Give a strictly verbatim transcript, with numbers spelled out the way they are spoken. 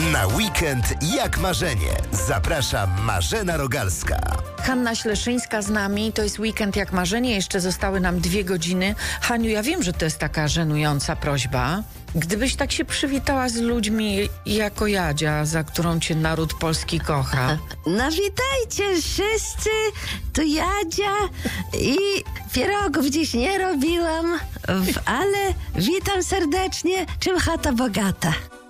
Na weekend jak marzenie. Zaprasza Marzena Rogalska. Hanna Śleszyńska z nami. To jest weekend jak marzenie. Jeszcze zostały nam dwie godziny. Haniu, ja wiem, że to jest taka żenująca prośba. Gdybyś tak się przywitała z ludźmi jako Jadzia, za którą cię naród polski kocha. No witajcie wszyscy, tu Jadzia i pierogów dziś nie robiłam, w, ale witam serdecznie, czym chata bogata.